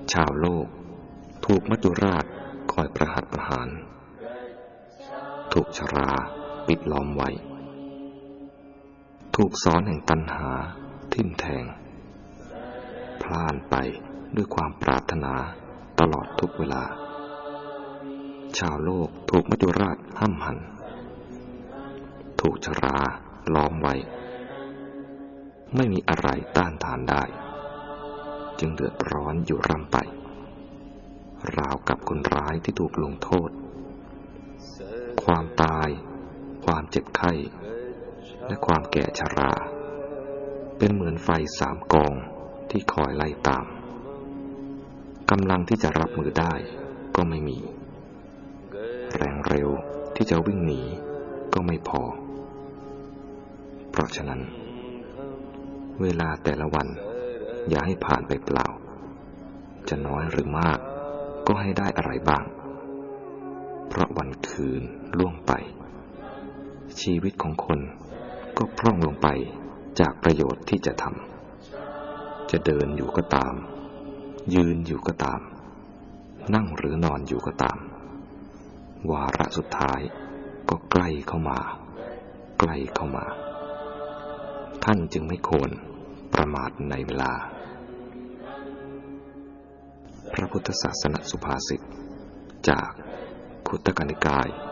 ชาวโลกถูกมัจจุราชคอยประหัตประหารถูกชราปิดล้อมไว้ถูกศรแห่งตัณหาทิ่มแทงพล่านไปด้วยความปรารถนาตลอดทุกเวลาชาวโลกถูกมัจจุราชห้ำหั่นถูกชราล้อมไว้ไม่มีอะไรต้านทานได้จึงเดือดร้อนอยู่ร่ำไปราวกับคนร้ายที่ถูกลงโทษความตายความเจ็บไข้และความแก่ชราเป็นเหมือนไฟ3 กองที่คอยไล่ตามกำลังที่จะรับมือได้ก็ไม่มีแรงเร็วที่จะวิ่งหนีก็ไม่พอเพราะฉะนั้นเวลาแต่ละวันอย่าให้ผ่านไปเปล่าจะน้อยหรือมากก็ให้ได้อะไรบ้างเพราะวันคืนล่วงไปชีวิตของคนก็พร่องลงไปจากประโยชน์ที่จะทำจะเดินอยู่ก็ตามยืนอยู่ก็ตามนั่งหรือนอนอยู่ก็ตามวาระสุดท้ายก็ใกล้เข้ามาใกล้เข้ามาท่านจึงไม่ควรประมาทในเวลาพระพุทธศาสนสุภาษิตจากขุตตกนิกาย